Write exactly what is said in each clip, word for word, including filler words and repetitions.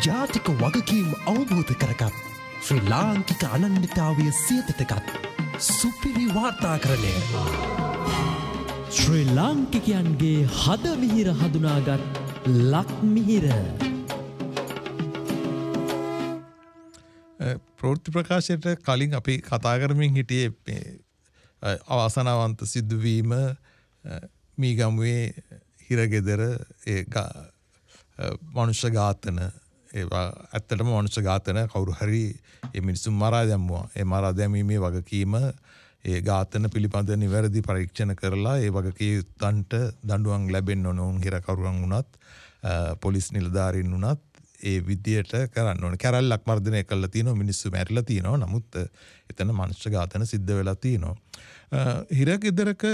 ජාතික වගකීම් අවබෝධ කරගත් ශ්‍රී ලාංකික අනන්‍යතාවය සියතටගත් සුපිරි වාර්තාකරණය ශ්‍රී ලාංකිකයන්ගේ හදමිහිර හඳුනාගත් ලක්මිහිර ප්‍රවෘත්ති ප්‍රකාශයට කලින් අපි කතා කරමින් හිටියේ අවාසනාවන්ත සිදුවීම මීගමුවේ හිරගෙදර ඒ මනුෂ්‍ය ඝාතන ඒවා ඇත්තටම මනුෂ්‍ය ඝාතන කවුරු හරි ඒ මිනිසුන් මරා දැම්මුවා. ඒ මරා දැමීමේ වගකීම ඒ ඝාතන පිළිබඳ නිවැරදි පරීක්ෂණ කරලා ඒ වගකීම්න්ට දඬුවම් ලැබෙන්න ඕන. උන් හිරකරුවන් වුණත් පොලිස් නිලධාරීන් වුණත් ඒ විදියට කරන්න ඕනේ. කැරල්ලක් මර්ධනය කළා තියෙනවා, මිනිස්සු මැරිලා තියෙනවා. නමුත් එතන මනුෂ්‍ය ඝාතන සිද්ධ වෙලා තියෙනවා. හිරගෙදරක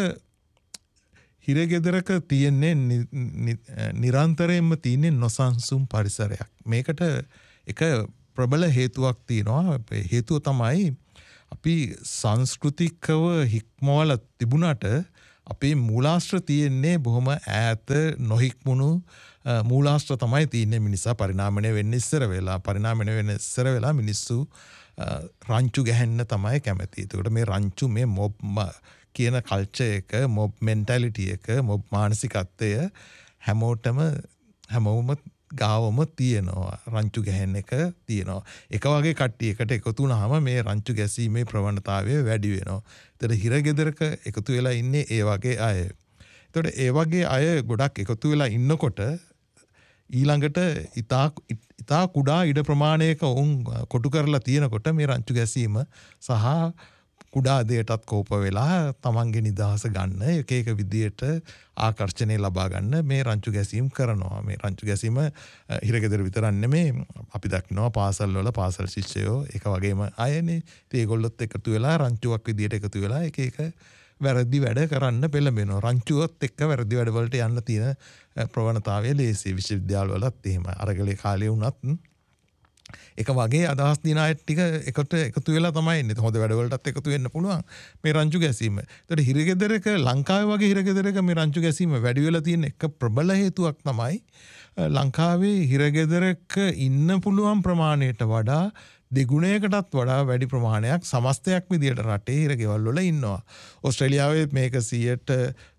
හිරගෙදරක තියෙන්නේ නිරන්තරයෙන්ම තියෙන්නේ නොසන්සුන් පරිසරයක්. මේකට එක ප්‍රබල හේතුවක් තියෙනවා. හේතුව තමයි අපි සංස්කෘතිකව හික්මවල තිබුණාට අපේ මූලාශ්‍ර තියෙන්නේ බොහොම ඈත නොහික්මුණු මූලාශ්‍ර තමයි තියෙන්නේ. මිනිසා පරිණාමණය වෙන්න ඉස්සර වෙලා පරිණාමණය වෙන්න ඉස්සර වෙලා මිනිස්සු රංචු ගහන්න තමයි කැමති. ඒකට මේ රංචු මේ මොබ් කියන කල්චර් එක, මොබ් මෙන්ටැලිටි එක, මොබ් මානසිකත්වය හැමෝටම හැමෝම ගාවම තියෙනවා. රංචු ගහන එක තියෙනවා. එක වගේ කට්ටිය එකට එකතු වුණාම මේ රංචු ගැසීමේ ප්‍රවණතාවය වැඩි වෙනවා. ඒතර හිරගෙදරක එකතු වෙලා ඉන්නේ ඒ වගේ අය. ඒතකොට ඒ වගේ අය ගොඩක් එකතු වෙලා ඉන්නකොට ඊළඟට ඉතා ඉතා කුඩා ඉඩ ප්‍රමාණයක උන් කොටු කරලා තියෙනකොට මේ රංචු ගැසීම සහ කුඩා දෙයටත් කෝප වෙලා තමන්ගේ නිදහස ගන්න එක එක විදියට ආකර්ෂණය ලබා ගන්න මේ රංචු ගැසීම් කරනවා. මේ රංචු ගැසීම හිරගෙදර විතරක් නෙමේ, අපි දක්නවා පාසල් වල පාසල් ශිෂ්‍යයෝ එක වගේම අයනේ. ඉතින් ඒගොල්ලොත් එකතු වෙලා රංචුවක් විදියට එකතු වෙලා එක එක වැරදි වැඩ කරන්න පෙළඹෙනවා. රංචුවත් එක්ක වැරදි වැඩ වලට යන්න තියෙන ප්‍රවණතාවය ලේසි. විශ්වවිද්‍යාල වලත් එහෙම අරගලේ කාලේ වුණත් එක වගේ අදහස් දින අය ටික එකට එකතු වෙලා තමයි ඉන්නේ. හොඳ වැඩවලටත් එකතු වෙන්න පුළුවන් මේ රංචු ගැසීම. ඒතකොට හිරගෙදරක ලංකාවේ වගේ හිරගෙදරක මේ රංචු ගැසීම වැඩි වෙලා තියෙන එක ප්‍රබල හේතුවක් තමයි ලංකාවේ හිරගෙදරක ඉන්න පුළුවන් ප්‍රමාණයට වඩා දෙගුණයකටත් වඩා වැඩි ප්‍රමාණයක් සමස්තයක් විදියට රටේ හිරගෙවල් වල ඉන්නවා. ඕස්ට්‍රේලියාවේ මේක සියයට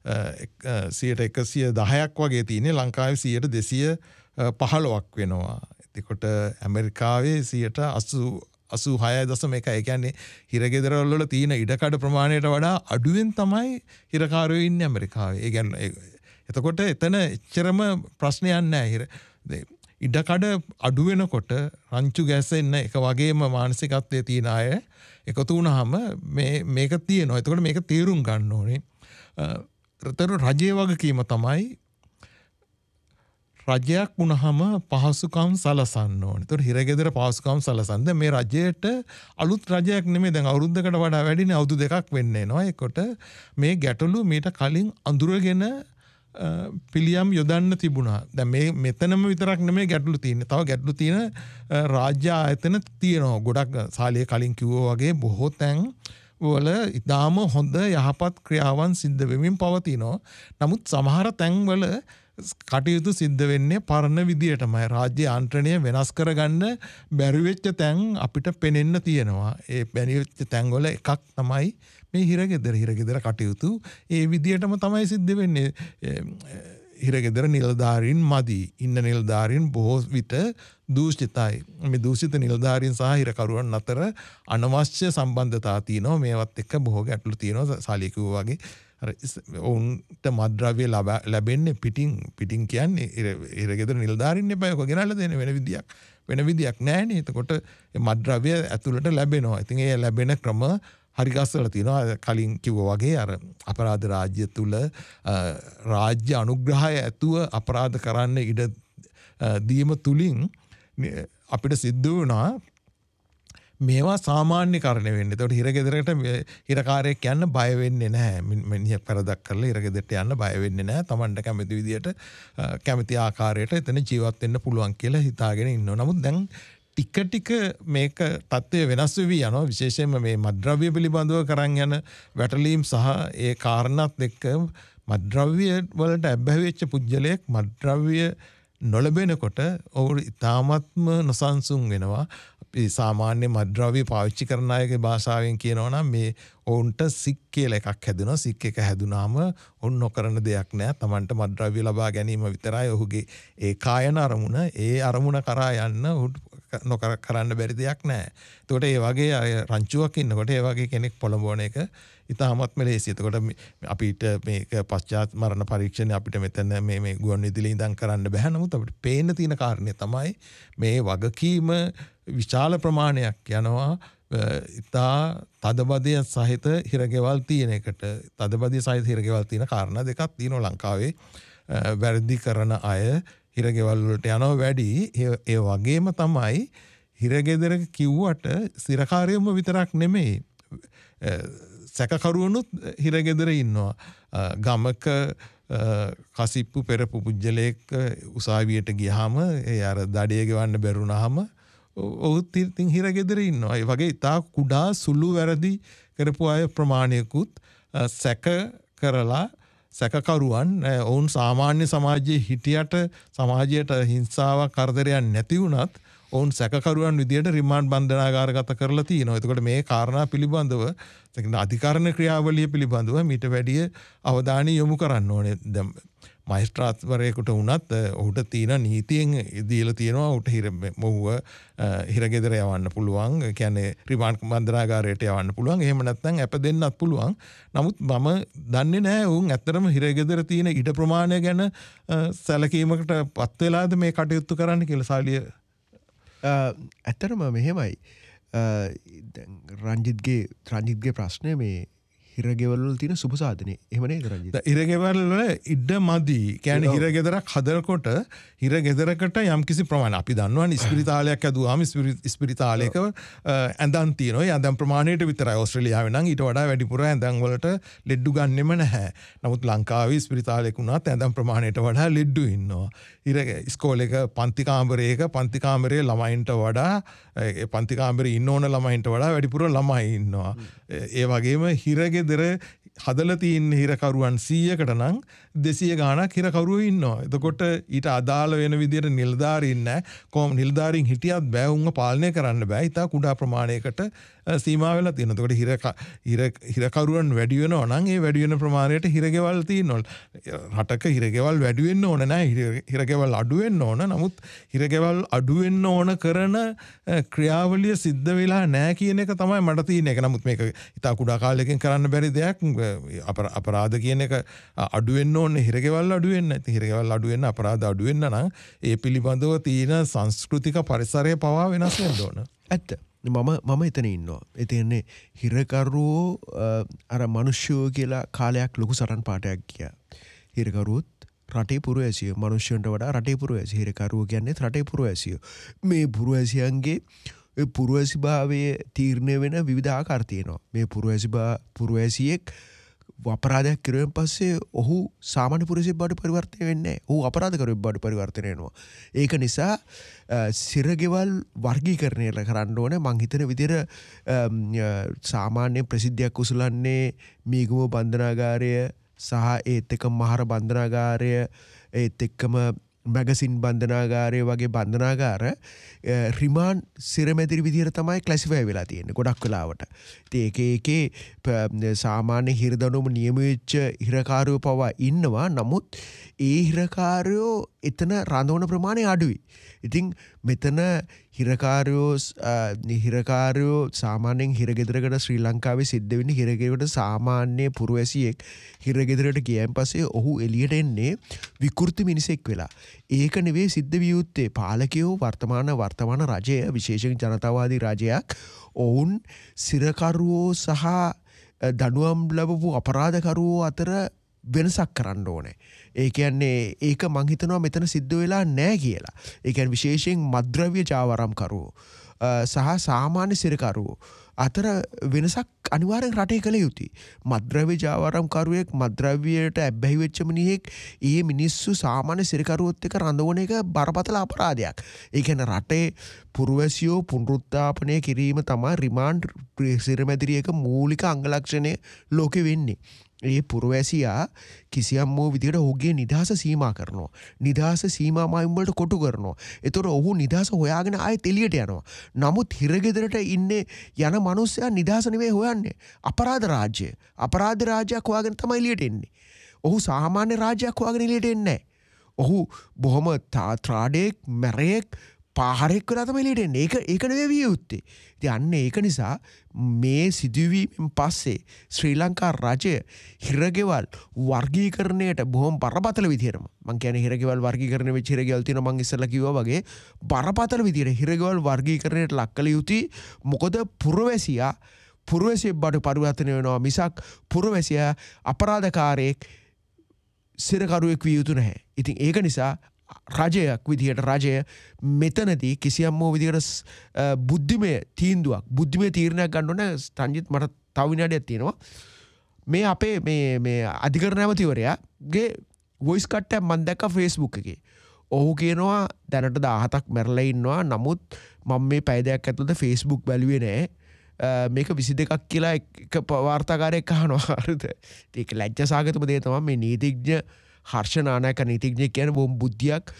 එකසිය දහයක් වගේ තියෙන්නේ. ලංකාවේ සියයට දෙසිය පහළොවක් වෙනවා. එතකොට ඇමරිකාවේ සියයට අසූ හය දශම එකයි. ඒ කියන්නේ හිරගෙදරවල වල තියෙන ඉඩකඩ ප්‍රමාණයට වඩා අඩුවෙන් තමයි හිරකාරයෝ ඉන්නේ ඇමරිකාවේ. ඒ කියන්නේ එතකොට එතන එච්චරම ප්‍රශ්නයක් නැහැ. ඉඩකඩ අඩු වෙනකොට රංචු ගැසෙන්න එක වගේම මානසිකත්වයේ තියෙන අය එකතු වුණාම මේ මේක තියෙනවා. එතකොට මේක තීරුම් ගන්න ඕනේ. රතර රජයේ වගකීම තමයි රජයක් වුණාම පහසුකම් සලසන්න ඕනේ. ඒතකොට හිරගෙදර පහසුකම් සලසන්න. මේ රජයට අලුත් රජයක් නෙමෙයි, දැන් අවුරුද්දකට වඩා වැඩිනේ, අවුරුදු දෙකක් වෙන්න එනවා. ඒකට මේ ගැටලු මීට කලින් අඳුරගෙන පිළියම් යොදන්න තිබුණා. දැන් මේ මෙතනම විතරක් නෙමෙයි ගැටලු තියෙන්නේ. තව ගැටලු තියෙන රාජ්‍ය ආයතන තියෙනවා. ගොඩක් සාලිය කලින් කිව්වා වගේ බොහෝ තැන් වල ඉතාම හොඳ යහපත් ක්‍රියාවන් සිද්ධ වෙමින් පවතිනවා. නමුත් සමහර තැන් වල කටයුතු සිද්ධ වෙන්නේ පරණ විදියටමයි. රාජ්‍ය යාන්ත්‍රණය වෙනස් කරගන්න බැරි වෙච්ච තැන් අපිට පෙනෙන්න තියෙනවා. ඒ බැරි වෙච්ච තැන් වල එකක් තමයි මේ හිරගෙදර හිරගෙදර කටයුතු ඒ විදියටම තමයි සිද්ධ වෙන්නේ. හිරගෙදර නිලධාරීන් මදි. ඉන්න නිලධාරීන් බොහෝ විට දූෂිතයි. මේ දූෂිත නිලධාරීන් සහ හිරකරුවන් අතර අනවශ්‍ය සම්බන්ධතා තියෙනවා. මේවත් එක්ක බොහෝ ගැටලු තියෙනවා. සාලිය කිව්වා වගේ අර ඔවුන්ට මත්ද්‍රව්‍ය ලැබෙන්නේ පිටින් පිටින් කියන්නේ හිරගෙදර නිලධාරීන් එපා ඔක ගෙනල්ලා දෙන්න වෙන විදියක් වෙන විදියක් නැහැනේ. එතකොට මත්ද්‍රව්‍ය ඇතුළට ලැබෙනවා. ඉතින් ඒ ලැබෙන ක්‍රම හරි ගස්සලා තියෙනවා. කලින් කිව්වා වගේ අර අපරාධ රාජ්‍ය තුල රාජ්‍ය අනුග්‍රහය ඇතුව අපරාධ කරන්න ඉඩ දීම තුලින් අපිට සිද්ධ වුණා මේවා සාමාන්‍යකරණය වෙන්නේ. ඒකට හිරගෙදරකට හිරකාරයෙක් යන්න බය වෙන්නේ නැහැ. මිනිහෙක් පෙරදක් කරලා හිරගෙදරට යන්න බය වෙන්නේ නැහැ. Tamanට කැමති විදියට කැමති ආකාරයට එතන ජීවත් වෙන්න පුළුවන් කියලා හිතාගෙන ඉන්නවා. නමුත් දැන් ටික ටික මේක තත්ත්වය වෙනස් වෙවි යනවා. විශේෂයෙන්ම මේ මත්ද්‍රව්‍ය පිළිබඳව කරන් යන වැටලීම් සහ ඒ කාරණාත් එක්ක මත්ද්‍රව්‍ය වලට ඇබ්බැහි වෙච්ච පුජ්‍යලයක් මත්ද්‍රව්‍ය නොලබෙනකොට ඔවුන් ඉතාමත්ම නොසන්සුන් වෙනවා. අපි සාමාන්‍ය මත්ද්‍රව්‍ය පාවිච්චි කරන අයගේ භාෂාවෙන් කියනවා නම් මේ ඔවුන්ට සික් කියලා එකක් හැදෙනවා. සික් එක හැදුනාම ඔවුන් නොකරන දෙයක් නෑ. Tamanට මත්ද්‍රව්‍ය ලබා ගැනීම විතරයි ඔහුගේ ඒ කායන අරමුණ. ඒ අරමුණ කරා යන්න ඔහුට නොකර කරන්න බැරි දෙයක් නෑ. එතකොට ඒ වගේ රංචුවක් ඉන්නකොට ඒ වගේ කෙනෙක් පොළඹවන එක ඉතාමත්ම ලේසි. එතකොට අපිට මේක පශ්චාත් මරණ පරීක්ෂණ අපිට මෙතන මේ මේ ගුවන් විදුලිය ඉඳන් කරන්න බෑ. නමුත් අපිට පේන්න තියෙන කාරණේ තමයි මේ වගකීම විශාල ප්‍රමාණයක් යනවා ඉතා තදබදය සහිත හිරගෙවල් තියෙන එකට. තදබදය සහිත හිරගෙවල් තියෙන කාරණා දෙකක් තියෙනවා ලංකාවේ. වැරදි කරන අය හිරගෙවල් වලට යනවා වැඩි. ඒ වගේම තමයි හිරගෙදර කිව්වට සිරකාරයම විතරක් නෙමෙයි. සැකකරුවනුත් හිරගෙදර ඉන්නවා. ගමක කසිප්පු පෙරපු පුජ්‍යලයක උසාවියට ගියාම ඒ අර දඩය ගෙවන්න බැරුණාම ඔහුත් ඉතින් හිරගෙදර ඉන්නවා. ඒ වගේ ඉතා කුඩා සුළු වැරදි කරපු අය ප්‍රමාණයකුත් සැක කරලා සැකකරුවන් ඔවුන් සාමාන්‍ය සමාජයේ හිටියට සමාජයට හිංසාවක් කරදරයක් නැති වුණත් ඔවුන් සැකකරුවන් විදියට රිමාන්ඩ් බන්ධනාගාරගත කරලා තියෙනවා. එතකොට මේ කාරණා පිළිබඳව අධිකරණ ක්‍රියාවලිය පිළිබඳව මීට වැඩිය අවධානය යොමු කරන්න ඕනේ. දැන් මයිස්ත්‍රාත්වරයෙකුට වුණත් ඔහුට තියෙන නීතියෙන් දීලා තියෙනවා ඔහුට හිර මොහුව හිරගෙදර යවන්න පුළුවන්. ඒ කියන්නේ රිමාන්ඩ් බන්ධනාගාරයට යවන්න පුළුවන්. එහෙම නැත්නම් අප දෙන්නත් පුළුවන්. නමුත් මම දන්නේ නැහැ ඔවුන් ඇත්තටම හිරගෙදර තියෙන ඉඩ ප්‍රමාණය ගැන සැලකීමකට පත් වෙලාද මේ කටයුතු කරන්න කියලා සාලිය. ඇත්තරම මෙහෙමයි රංජිත්ගේ රංජිත්ගේ ප්‍රශ්නය මේ හිරගෙවල් තියෙන සුබ සාධනේ එහෙම නේද රංජිත්? හිරගෙවල් වල ඉඩ මදි. කියන්නේ හිරගෙදරක් හදනකොට හිරගෙදරකට යම්කිසි ප්‍රමාණයක් අපි දන්නවනේ ස්පිරිතාලයක් ඇදුවාම ස්පිරිතාලයක ඇඳන් තියෙනවා. ඒ ඇඳන් ප්‍රමාණයට විතරයි. ඕස්ට්‍රේලියාවේ නම් ඊට වඩා වැඩිපුර ඇඳන් වලට ලෙඩ්ඩු ගන්නෙම නැහැ. නමුත් ලංකාවේ ස්පිරිතාලයක උනත් ඇඳන් ප්‍රමාණයට වඩා ලෙඩ්ඩු ඉන්නවා. හිර ඉස්කෝලේක පන්ති කාමරයක පන්ති කාමරයේ ළමයින්ට වඩා පන්ති කාමරේ ඉන්න ඕන ළමයින්ට වඩා වැඩිපුර ළමයි ඉන්නවා. ඒ වගේම හිරගෙදර හදලා තියෙන හිරකරුවන් සීයකට නම් දෙසිය ගාණක් හිරකරුවෝ ඉන්නවා. එතකොට ඊට අදාළ වෙන විදිහට නිලධාරීන් නැහැ. කොහොම නිලධාරීන් හිටියත් බෑ උන්ව පාලනය කරන්න බෑ. ඊට කුඩා ප්‍රමාණයකට සීමා වෙලා තියෙනවා. එතකොට හිර හිර හිරකරුවන් වැඩි වෙනවා නම් ඒ වැඩි වෙන ප්‍රමාණයට හිරගෙවල් තියෙනවා. රටක හිරගෙවල් වැඩි වෙන්න ඕන නැහැ. හිරගෙවල් අඩු වෙන්න ඕන. නමුත් හිරගෙවල් අඩු වෙන්න ඕන කරන ක්‍රියාවලිය සිද්ධ වෙලා නැහැ කියන එක තමයි මට තියෙන එක. නමුත් මේක ඊට කුඩා කාලයකින් කරන්න බැරි දෙයක්. අපරාධ කියන එක අඩු වෙන්න ඕනේ. හිරගෙවල් අඩු වෙන්න. ඉතින් හිරගෙවල් අඩු වෙන්න අපරාධ අඩු වෙන්න නම් ඒ පිළිබඳව තියෙන සංස්කෘතික පරිසරය පවා වෙනස් වෙන්න ඕන. ඇත්ත. මම මම එතන ඉන්නවා. ඒ කියන්නේ හිරකරුවෝ අර මිනිස්සුෝ කියලා කාලයක් ලොකු සටන් පාටයක් ගියා. හිරකරුවොත් රටේ පුරවැසියෝ මිනිස්සුන්ට වඩා රටේ පුරවැසියෝ. හිරකරුවෝ කියන්නේ රටේ පුරවැසියෝ. මේ පුරවැසියන්ගේ පුරවැසිභාවය තීරණය වෙන විවිධ ආකාර තියෙනවා. මේ පුරවැසිභා පුරවැසියෙක් අපරාධයක් කරුවෙන් පස්සේ ඔහු සාමාන්‍ය පුරවැසියෙක් බවට පරිවර්තනය වෙන්නේ නැහැ. ඔහු අපරාධකරුවෙක් බවට පරිවර්තනය වෙනවා. ඒක නිසා සිරගෙවල් වර්ගීකරණය කරන්න ඕනේ. මං හිතන විදිහට සාමාන්‍ය ප්‍රසිද්ධියක් උසුලන්නේ මීගම බන්ධනාගාරය සහ ඒත් එක්ක මහර බන්ධනාගාරය ඒත් එක්කම මැගසින් බන්ධනාගාරය වගේ බන්ධනාගාර රිමාන්ඩ් සිරමැදිරි විදිහට තමයි ක්ලැසිෆයි වෙලා තියෙන්නේ ගොඩක් වෙලාවට. ඉතින් ඒක ඒකේ සාමාන්‍ය හිරදඬුවම නියම වෙච්ච හිරකාරයෝ පවා ඉන්නවා. නමුත් ඒ හිරකාරයෝ එතන රඳවන ප්‍රමාණය අඩුයි. ඉතින් මෙතන හිරකාරයෝ හිරකාරයෝ සාමාන්‍යයෙන් හිරගෙදරකට ශ්‍රී ලංකාවේ සිද්ධ වෙන්නේ හිරගෙදරකට සාමාන්‍ය පුරවැසියෙක් හිරගෙදරට ගියන් පස්සේ ඔහු එළියට එන්නේ විකෘති මිනිසෙක් වෙලා. ඒක නෙවෙයි සිද්ධ විය යුත්තේ. පාලකයෝ වර්තමාන වර්තමාන රජය විශේෂයෙන් ජනතාවාදී රජයක් ඔවුන් සිරකරුවෝ සහ දඬුවම් ලැබපු අපරාධකරුවෝ අතර වෙනසක් කරන්න ඕනේ. ඒ කියන්නේ ඒක මං හිතනවා මෙතන සිද්ධ වෙලා නැහැ කියලා. ඒ කියන්නේ විශේෂයෙන් මත්ද්‍රව්‍ය ජාවාරම්කරුවෝ සහ සාමාන්‍ය සිරකරුවෝ අතර වෙනසක් අනිවාර්යෙන් රටේ කළ යුතුයි. මත්ද්‍රව්‍ය ජාවාරම්කරුවෙක් මත්ද්‍රව්‍යයට ඇබ්බැහි වෙච්ච මිනිහෙක් ඒ මිනිස්සු සාමාන්‍ය සිරකරුවොත් එක්ක රඳවන එක බරපතල අපරාධයක්. ඒ කියන්නේ රටේ පුරවැසියෝ පුනරුත්ථාපනය කිරීම තමයි රිමාන්ඩ් සිරමැදිරියක මූලික අංග ලක්ෂණය ලෝකෙ වෙන්නේ. ඒ පුරවැසියා කිසියම් වූ විදිහට ඔහුගේ නිදහස සීමා කරනවා. නිදහස සීමා මායිම් වලට කොටු කරනවා. ඒතර ඔහු නිදහස හොයාගෙන ආයෙත් එළියට යනවා. නමුත් හිරගෙදරට ඉන්නේ යන මිනිස්සයා නිදහස නෙවෙයි හොයන්නේ. අපරාධ රාජ්‍ය. අපරාධ රාජ්‍යයක් හොයාගෙන තමයි එළියට එන්නේ. ඔහු සාමාන්‍ය රාජ්‍යයක් හොයාගෙන එළියට එන්නේ නැහැ. ඔහු බොහොම ත්‍රාඩෙක්, මැරයෙක්, පාහරෙක් වෙලා තමයි එළියට එන්නේ. ඒක ඒක නෙවෙයි විය යුත්තේ. ඉතින් අන්න ඒක නිසා මේ සිදුවීමෙන් පස්සේ ශ්‍රී ලංකා රජය හිරගෙවල් වර්ගීකරණයට බොහොම බරපතල විදිහටම මම කියන්නේ හිරගෙවල් වර්ගීකරණය වෙච්ච හිරගෙවල් තියෙනවා මම ඉස්සෙල්ලා කිව්වා වගේ බරපතල විදිහට හිරගෙවල් වර්ගීකරණයට ලක් කළ යුතුයි. මොකද පුරවැසියා පුරවැසියෙක් බවට පරිවර්තනය වෙනවා මිසක් පුරවැසියා අපරාධකාරයෙක් සිරකරුවෙක් විය යුතු නැහැ. ඉතින් ඒක නිසා රජයක් විදිහට රජය මෙතනදී කිසියම් වූ විදිහට බුද්ධිමය තීන්දුවක් බුද්ධිමය තීරණයක් ගන්න ඕන. සංජිත් මට තව විනාඩියක් තියෙනවා. මේ අපේ මේ මේ අධිකරණ ඇමතිවරයාගේ වොයිස් කට්ටයක් මම දැක්කා Facebook එකේ. ඔහු කියනවා දැනට දාහතක් මැරලා ඉන්නවා. නමුත් මම මේ පැය දෙකක් ඇතුළත Facebook බැලුවේ නැහැ. මේක විසි දෙකක් කියලා එක වාර්තාකාරයෙක් අහනවා. හරිද? ඒක ලැජ්ජාසහගතම දේ තමයි මේ නීතිඥ හර්ෂ නානායක නීතිඥයෙක් කියන්නේ බොහොම බුද්ධියක්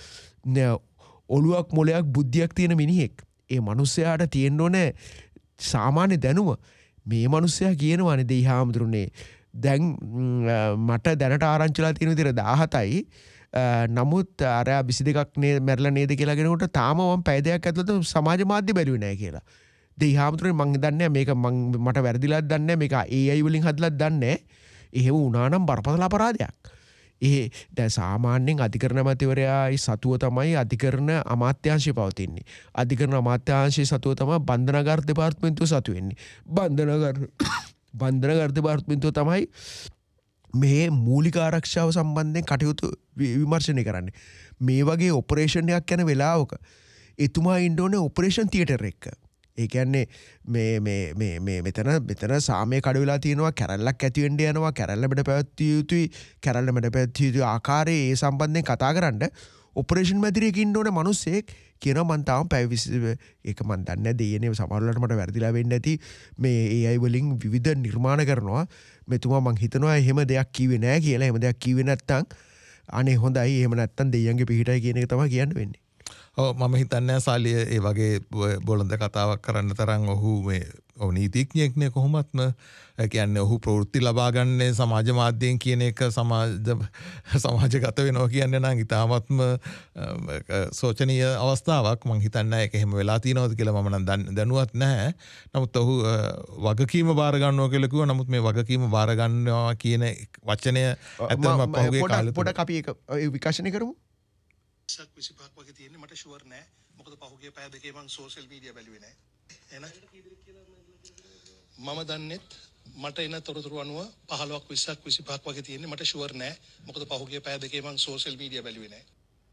ඔළුවක් මොලයක් බුද්ධියක් තියෙන මිනිහෙක්. ඒ මිනිස්සයාට තියෙන්න ඕනේ සාමාන්‍ය දැනුම. මේ මිනිස්සයා කියනවානේ දෙයි හාමුදුරනේ දැන් මට දැනට ආරංචිලා තියෙන විදිහට දාහතයි නමුත් අර විසි දෙකක් නේ මැරලා නේද කියලා කියනකොට තාම මම පැය දෙකක් ඇතුළත සමාජ මාධ්‍ය බැලුවේ නැහැ කියලා. දෙයි හාමුදුරනේ මං දන්නේ මේක මං මට වැරදිලාද දන්නේ මේක A I වලින් හදලාද දන්නේ. එහෙම වුණා නම් බරපතල අපරාධයක්. ඒ දැන් සාමාන්‍යයෙන් අධිකරණ ඇමතිවරයායි සතුව තමයි අධිකරණ අමාත්‍යාංශය පවතින්නේ. අධිකරණ අමාත්‍යාංශය සතුව තමයි බන්ධනාගාර දෙපාර්තමේන්තුව සතු වෙන්නේ. බන්ධනාගාර බන්ධනාගාර දෙපාර්තමේන්තුව තමයි මේ මූලික ආරක්ෂාව සම්බන්ධයෙන් කටයුතු විමර්ශනය කරන්නේ. මේ වගේ ඔපරේෂන් එකක් යන වෙලාවක එතුමා ඉන්න ඕනේ ඔපරේෂන් තියටර් එක. ඒ කියන්නේ මේ මේ මේ මේ මෙතන මෙතන සාමය කඩ වෙලා තියෙනවා. කැරල්ලක් ඇති වෙන්න යනවා. කැරල්ල මෙඩ පැවැත්විය යුතුයි. කැරල්ල මෙඩ පැවැත්විය යුතු ආකාරයේ ඒ සම්බන්ධයෙන් කතා කරන්න ඔපරේෂන් මැදිරියක ඉන්න ඕනේ මිනිස්සෙක් කියනවා මං තාම පැය විසි ඒක මං දන්නේ නැහැ දෙයනේ සමහරවල්ලාට මට වැරදිලා වෙන්න ඇති. මේ A I වලින් විවිධ නිර්මාණ කරනවා. මෙතුමා මං හිතනවා එහෙම දෙයක් කිව්වේ නැහැ කියලා. එහෙම දෙයක් කිව්වේ නැත්තම් අනේ හොඳයි. එහෙම නැත්තම් දෙයියන්ගේ පිහිටයි කියන එක තමයි කියන්න වෙන්නේ. ඔව් මම හිතන්නේ සාලිය ඒ වගේ බොළඳ කතාවක් කරන්න තරම් ඔහු මේ ඔව් නීතිඥයෙක්නේ කොහොමත්ම කියන්නේ ඔහු ප්‍රවෘත්ති ලබා ගන්නේ සමාජ මාධ්‍යයෙන් කියන එක සමාජ සමාජගත වෙනවා කියන්නේ නම් ඉතාමත්ම සෝචනීය අවස්ථාවක්. මම හිතන්නේ ඒක එහෙම වෙලා තියෙනවද කියලා මම නම් දැනුවත් නැහැ. නමුත් ඔහු වගකීම බාර ගන්නවා කියලා කිව්වා. නමුත් මේ වගකීම බාර ගන්නවා කියන වචනය ඇත්තම පහුගිය කාලේ පොඩක් අපි ඒක විකාශනය කරමු. සක් විසිපහක් වගේ තියෙන්නේ මට ෂුවර් නෑ. මොකද පහුගිය පැය දෙකේ මම සෝෂල් මීඩියා බැලුවේ නෑ. එහෙනම් මම දන්නෙත් මට එන තොරතුරු අනුව පහළොවක් විස්සක් විසිපහක් වගේ තියෙන්නේ මට ෂුවර් නෑ. මොකද පහුගිය පැය දෙකේ මම සෝෂල් මීඩියා බැලුවේ නෑ.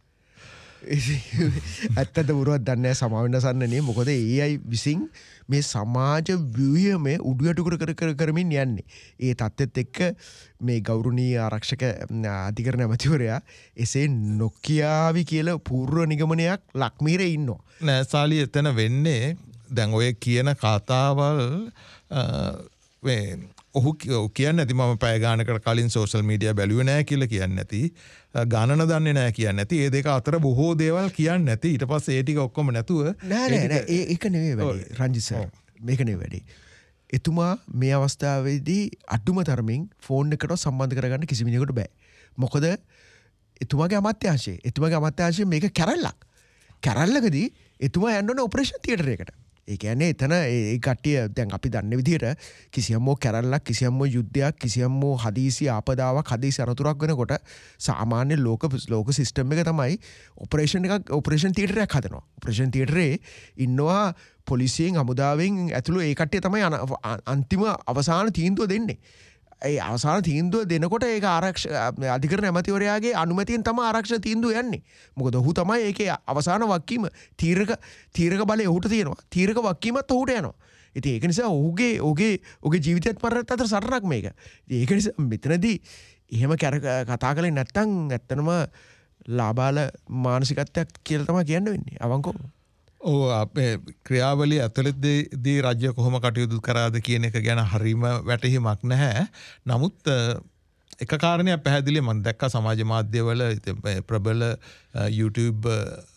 ඇත්තට බොරුවක් දන්නේ නැහැ සමාව වෙනසන්නේ. මොකද A I විසින් මේ සමාජ ව්‍යුහය උඩුයටු කර කර කරමින් යන්නේ. ඒ தත්ත්වෙත් එක්ක මේ ගෞරවනීය ආරක්ෂක අධිකරණ ඇමතිවරයා එසේ නොකියාවි කියලා පූර්ව නිගමනයක් ලක්මීරේ ඉන්නවා. නෑ සාලි එතන වෙන්නේ දැන් ඔය කියන කතාවල් මේ ඔහු කියන්නේ නැති මම පැය ගානකට කලින් සෝෂල් මීඩියා බැලුවේ නැහැ කියලා කියන්නේ නැති ගණන දන්නේ නැහැ කියන්නේ නැති ඒ දෙක අතර බොහෝ දේවල් කියන්නේ නැති ඊට පස්සේ ඒ ටික ඔක්කොම නැතුව නෑ නෑ නෑ ඒක නෙවෙයි වැඩි රංජිත් සර් මේක නෙවෙයි වැඩි. එතුමා මේ අවස්ථාවේදී අඩුම තරමින් ෆෝන් එකට සම්බන්ධ කරගන්න කිසි මිනිහෙකුට බෑ. මොකද එතුමාගේ අමාත්‍යාංශය එතුමාගේ අමාත්‍යාංශය මේක කැරල්ලක්. කැරල්ලකදී එතුමා යන්න ඕනේ ඔපරේෂන් තියටර් එකට. ඒ කියන්නේ එතන ඒ කට්ටිය දැන් අපි දන්න විදිහට කිසියම් කැරල්ලක් කිසියම් යුද්ධයක් කිසියම් හදිසි ආපදාවක් හදිසි අනතුරක් වෙනකොට සාමාන්‍ය ලෝක ලෝක සිස්ටම් එක තමයි ඔපරේෂන් එකක් ඔපරේෂන් තියටරයක් හදනවා. ඔපරේෂන් තියටරේ ඉන්නවා පොලිසියෙන් හමුදාවෙන් ඇතුළු ඒ කට්ටිය තමයි අන්තිම අවසාන තීන්දුව දෙන්නේ. ඒ අවසාන තීන්දුව දෙනකොට ඒක ආරක්ෂක අධිකරණ ඇමතිවරයාගේ අනුමැතියෙන් තමයි ආරක්ෂක තීන්දුව යන්නේ. මොකද ඔහු තමයි ඒකේ අවසාන වක්කීම තීරක තීරක බලය ඔහුට තියෙනවා. තීරක වක්කීමත් ඔහුට යනවා. ඉතින් ඒක නිසා ඔහුගේ ඔහුගේ ඔහුගේ ජීවිතයත් මරණයත් අතර සටනක් මේක. ඉතින් ඒක නිසා මෙතනදී එහෙම කතා කළේ නැත්තම් ඇත්තනම ලාබාල මානසිකත්වයක් කියලා තමයි කියන්න වෙන්නේ. අවංකව. ඕ අපේ ක්‍රියාවලිය ඇතුළතදී රජය කොහොම කටයුතු කරාද කියන එක ගැන හරීම වැටහීමක් නැහැ. නමුත් එක කාරණයක් පැහැදිලි මම දැක්කා සමාජ මාධ්‍යවල ප්‍රබල YouTube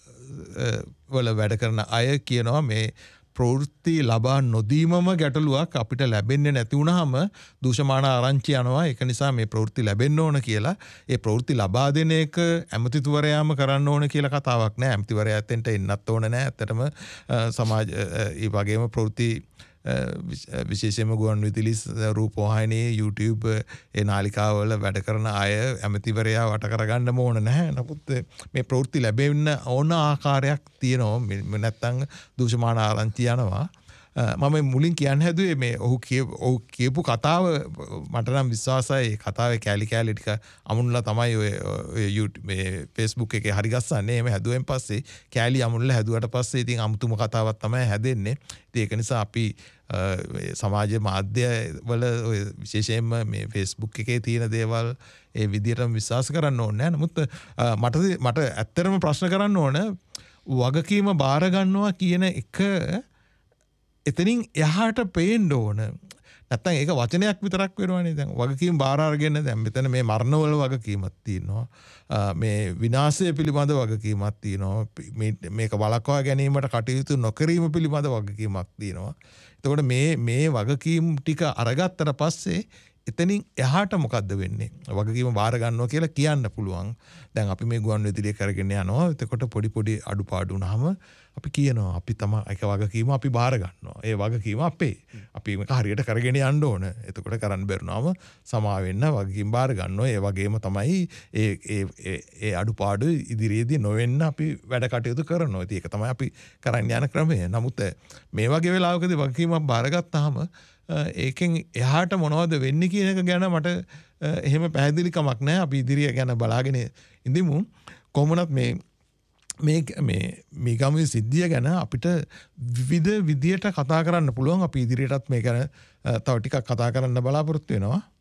වල වැඩ කරන අය කියනවා මේ ප්‍රවෘත්ති ලබා නොදීමම ගැටලුවක් අපිට ලැබෙන්නේ නැති වුනහම දූෂමාන ආරංචි යනවා ඒක නිසා මේ ප්‍රවෘත්ති ලැබෙන්න ඕන කියලා ඒ ප්‍රවෘත්ති ලබා දෙන එක ඇමතිතුවරයාම කරන්න ඕන කියලා කතාවක් නෑ ඇමතිවරයා ඇත්තෙන්ට එන්නත් ඕන නෑ ඇත්තටම සමාජ ඒ වගේම ප්‍රවෘත්ති විශේෂයෙන්ම ගුවන් විදුලි රූපවාහිනී YouTube ඒ නාලිකාවල වැඩ කරන අය ඇමතිවරයා වට කරගන්න ඕන නැහැ. නමුත් මේ ප්‍රවෘත්ති ලැබෙන්න ඕන ආකාරයක් තියෙනවා. නැත්තම් දූෂමාන ආරංචි යනවා. මම මුලින් කියන්න හැදුවේ මේ ඔහු ඔහු කියපු කතාව මට නම් විශ්වාසයි කතාවේ කැලි කැලි ටික අමුණලා තමයි ඔය YouTube මේ Facebook එකේ හරි ගස්සන්නේ. එහෙම හැදුවෙන් පස්සේ කැලි අමුණලා හැදුවට පස්සේ ඉතින් අමුතුම කතාවක් තමයි හැදෙන්නේ. ඉතින් ඒක නිසා අපි සමාජ මාධ්‍ය වල ඔය විශේෂයෙන්ම මේ Facebook එකේ තියෙන දේවල් ඒ විදිහටම විශ්වාස කරන්න ඕනේ නැහැ. නමුත් මට මට ඇත්තටම ප්‍රශ්න කරන්න ඕන වගකීම බාර ගන්නවා කියන එක එතනින් එහාට පේන්න ඕන. නැත්තම් ඒක වචනයක් විතරක් වෙනවනේ. දැන් වගකීම් බාර අරගෙන දැන් මෙතන මේ මරණවල වගකීමක් තියෙනවා. මේ විනාශය පිළිබඳ වගකීමක් තියෙනවා. මේක වළක්වා ගැනීමට කටයුතු නොකිරීම පිළිබඳ වගකීමක් තියෙනවා. එතකොට මේ මේ වගකීම් ටික අරගත්තට පස්සේ එතනින් එහාට මොකද්ද වෙන්නේ? වගකීම බාර ගන්නවා කියලා කියන්න පුළුවන්. දැන් අපි මේ ගුවන් විදුලිය කරගෙන යනවා. එතකොට පොඩි පොඩි අඩුපාඩු වුණාම අපි කියනවා අපි තමයි ඒක වගකීම අපි බාර ගන්නවා. ඒ වගකීම අපේ. අපි මේක හරියට කරගෙන යන්න ඕන. එතකොට කරන්න බැරුණාම සමා වෙන්න වගකීම් බාර ගන්නවා. ඒ වගේම තමයි ඒ ඒ ඒ අඩුපාඩු ඉදිරියේදී නොවෙන්න අපි වැඩ කටයුතු කරනවා. ඉතින් ඒක තමයි අපි කරන්න යන ක්‍රමය. නමුත් මේ වගේ වෙලාවකදී වගකීමක් බාරගත්තාම ඒකෙන් එහාට මොනවද වෙන්නේ කියන එක ගැන මට එහෙම පැහැදිලිකමක් නැහැ. අපි ඉදිරිය ගැන බලාගෙන ඉඳිමු. කොහොමනත් මේ මේ මේ මේ ගමේ සිද්ධිය ගැන අපිට විවිධ විදියට කතා කරන්න පුළුවන්. අපි ඉදිරියටත් මේ ගැන තව ටිකක් කතා කරන්න බලාපොරොත්තු වෙනවා.